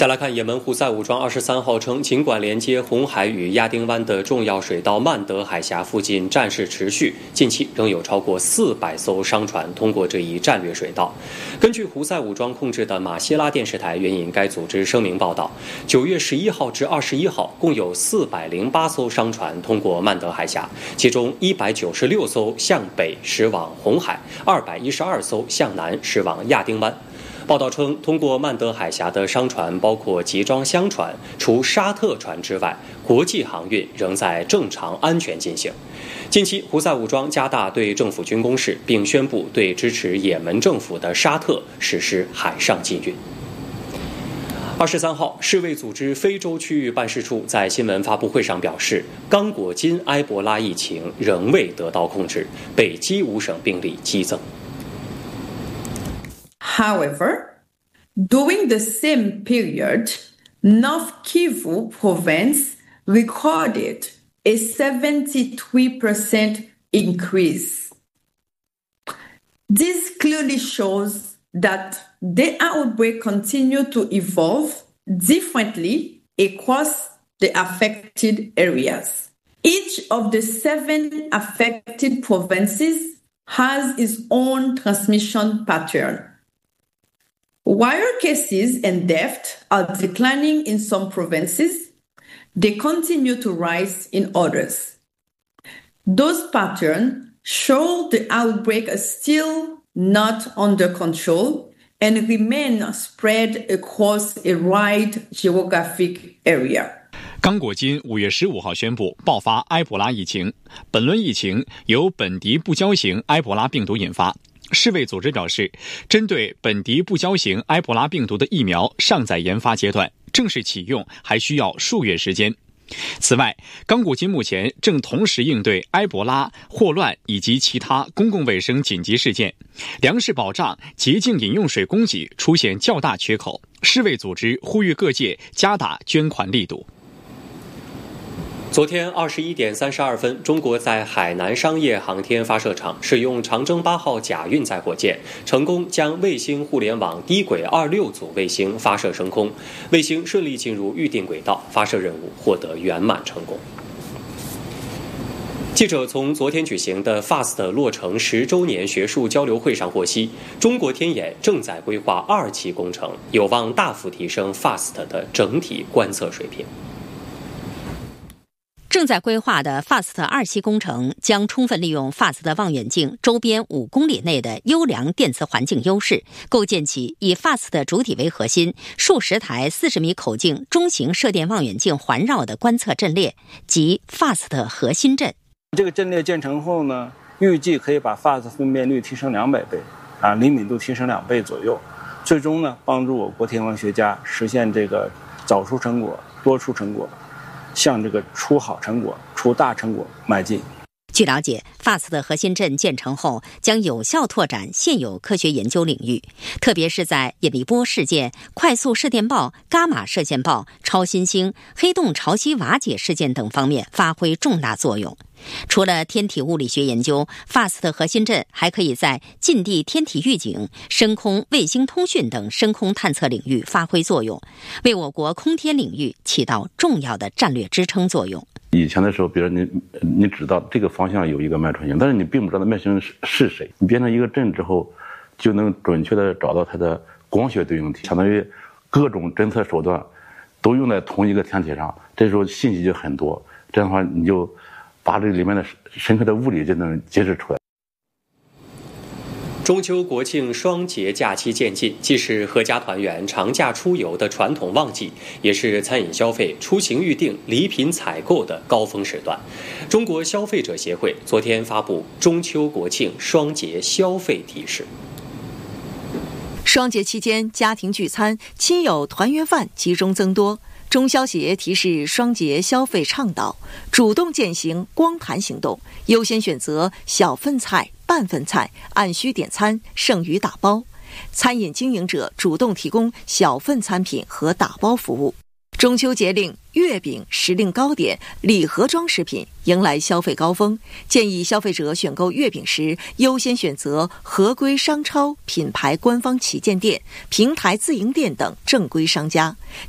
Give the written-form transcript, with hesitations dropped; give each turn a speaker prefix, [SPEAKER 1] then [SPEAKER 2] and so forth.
[SPEAKER 1] 再来看也门胡塞武装23号称，尽管连接红海与亚丁湾的重要水道曼德海峡附近战事持续，近期仍有超过400艘商船通过这一战略水道。根据胡塞武装控制的马希拉电视台援引该组织声明报道，9月11号至21号共有408艘商船通过曼德海峡，其中196艘向北驶往红海，212艘向南驶往亚丁湾。报道称，通过曼德海峡的商船包括集装箱船，除沙特船之外，国际航运仍在正常安全进行。近期，胡塞武装加大对政府军攻势，并宣布对支持也门政府的沙特实施海上禁运。23号，世卫组织非洲区域办事处在新闻发布会上表示，刚果金埃博拉疫情仍未得到控制，北基5省病例激增。
[SPEAKER 2] However, during the same period, North Kivu province recorded a 73% increase. This clearly shows that the outbreak continued to evolve differently across the affected areas. Each of the 7 affected provinces has its own transmission pattern.While cases and deaths are declining in some provinces, they continue to rise in others. Those patterns show the outbreak is still not under control and remain spread across a wide geographic area.
[SPEAKER 3] 刚果金5月15号宣布爆发埃博拉疫情，本轮疫情由本地不交型埃博拉病毒引发。世卫组织表示，针对本地不交型埃博拉病毒的疫苗尚在研发阶段，正式启用还需要数月时间。此外，刚果金目前正同时应对埃博拉、霍乱以及其他公共卫生紧急事件，粮食保障、洁净饮用水供给出现较大缺口。世卫组织呼吁各界加大捐款力度。
[SPEAKER 1] 昨天21点32分，中国在海南商业航天发射场使用长征8号甲运载火箭，成功将卫星互联网低轨26组卫星发射升空，卫星顺利进入预定轨道，发射任务获得圆满成功。记者从昨天举行的 FAST 落成10周年学术交流会上获悉，中国天眼正在规划2期工程，有望大幅提升 FAST 的整体观测水平。
[SPEAKER 4] 正在规划的 FAST 2期工程将充分利用 FAST 望远镜周边5公里内的优良电磁环境优势，构建起以 FAST 主体为核心、数十台40米口径中型射电望远镜环绕的观测阵列，即 FAST 核心阵。
[SPEAKER 5] 这个阵列建成后呢，预计可以把 FAST 分辨率提升200倍，灵敏度提升2倍左右，最终呢，帮助我国天文学家实现这个早出成果、多出成果。向这个出好成果、出大成果迈进。
[SPEAKER 4] 据了解 ，FAST 的核心阵建成后，将有效拓展现有科学研究领域，特别是在引力波事件、快速射电暴、伽马射线暴、超新星、黑洞潮汐瓦解事件等方面发挥重大作用。除了天体物理学研究 ，FAST 核心阵还可以在近地天体预警、深空卫星通讯等深空探测领域发挥作用，为我国空天领域起到重要的战略支撑作用。
[SPEAKER 6] 以前的时候，比如你知道这个方向有一个脉冲星，但是你并不知道脉冲星是谁。你变成一个阵之后，就能准确的找到它的光学对应体，相当于各种侦测手段都用在同一个天体上，这时候信息就很多。这样的话，你就把这里面的深刻的物理就能揭示出来。
[SPEAKER 1] 中秋国庆双节假期渐近，既是阖家团圆、长假出游的传统旺季，也是餐饮消费、出行预订、礼品采购的高峰时段。中国消费者协会昨天发布中秋国庆双节消费提示。
[SPEAKER 7] 双节期间，家庭聚餐、亲友团圆饭集中增多。中消协提示双节消费倡导，主动践行光谈行动，优先选择小份菜、半份菜，按需点餐，剩余打包。餐饮经营者主动提供小份餐品和打包服务。中秋节令、月饼、时令糕点、礼盒装饰品迎来消费高峰，建议消费者选购月饼时优先选择合规商超、品牌官方旗舰店、平台自营店等正规商家。